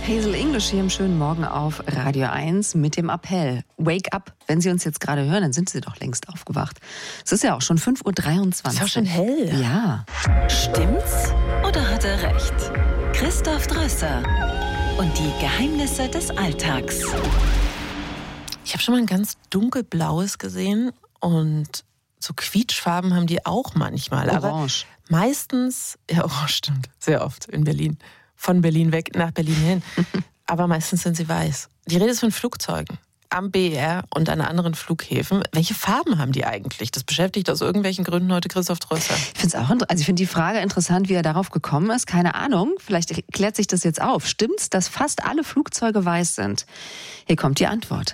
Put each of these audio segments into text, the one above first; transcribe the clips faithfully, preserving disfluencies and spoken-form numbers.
Hazel English hier im schönen Morgen auf Radio eins mit dem Appell Wake up. Wenn Sie uns jetzt gerade hören, dann sind Sie doch längst aufgewacht. Es ist ja auch schon fünf Uhr dreiundzwanzig. Ist auch schon hell. Ja. Stimmt's oder hat er recht? Christoph Drösser und die Geheimnisse des Alltags. Ich habe schon mal ein ganz dunkelblaues gesehen und so Quietschfarben haben die auch manchmal. Orange. Aber meistens, ja, orange stimmt, sehr oft in Berlin. Von Berlin weg nach Berlin hin. Aber meistens sind sie weiß. Die Rede ist von Flugzeugen. Am B E R und an anderen Flughäfen. Welche Farben haben die eigentlich? Das beschäftigt aus irgendwelchen Gründen heute Christoph Drösser. Ich finde es auch, also ich finde die Frage interessant, wie er darauf gekommen ist. Keine Ahnung. Vielleicht klärt sich das jetzt auf. Stimmt's, dass fast alle Flugzeuge weiß sind? Hier kommt die Antwort.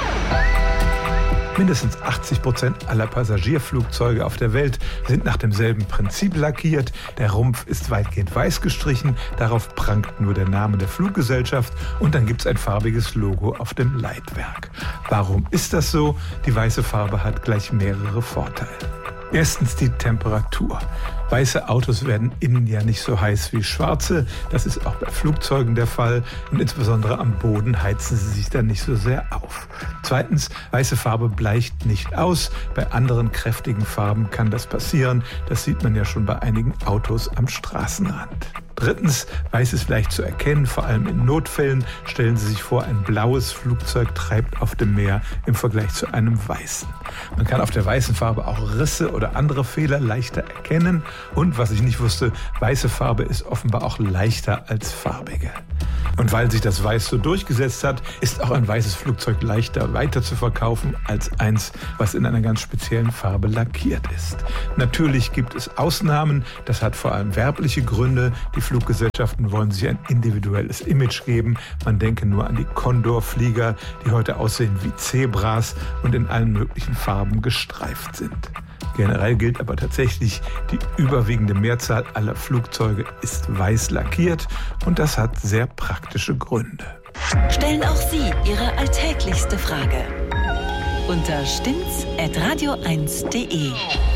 Mindestens achtzig Prozent aller Passagierflugzeuge auf der Welt sind nach demselben Prinzip lackiert. Der Rumpf ist weitgehend weiß gestrichen, darauf prangt nur der Name der Fluggesellschaft und dann gibt es ein farbiges Logo auf dem Leitwerk. Warum ist das so? Die weiße Farbe hat gleich mehrere Vorteile. Erstens die Temperatur. Weiße Autos werden innen ja nicht so heiß wie schwarze. Das ist auch bei Flugzeugen der Fall. Und insbesondere am Boden heizen sie sich dann nicht so sehr auf. Zweitens, weiße Farbe bleicht nicht aus. Bei anderen kräftigen Farben kann das passieren. Das sieht man ja schon bei einigen Autos am Straßenrand. Drittens, weiß ist leicht zu erkennen, vor allem in Notfällen. Stellen Sie sich vor, ein blaues Flugzeug treibt auf dem Meer im Vergleich zu einem weißen. Man kann auf der weißen Farbe auch Risse oder andere Fehler leichter erkennen. Und, was ich nicht wusste, weiße Farbe ist offenbar auch leichter als farbige. Und weil sich das Weiß so durchgesetzt hat, ist auch ein weißes Flugzeug leichter weiter zu verkaufen als eins, was in einer ganz speziellen Farbe lackiert ist. Natürlich gibt es Ausnahmen, das hat vor allem werbliche Gründe. Die Fluggesellschaften wollen sich ein individuelles Image geben. Man denke nur an die Condor-Flieger, die heute aussehen wie Zebras und in allen möglichen Farben gestreift sind. Generell gilt aber tatsächlich, die überwiegende Mehrzahl aller Flugzeuge ist weiß lackiert und das hat sehr praktische Gründe. Stellen auch Sie Ihre alltäglichste Frage unter stimmt's at radio eins punkt de.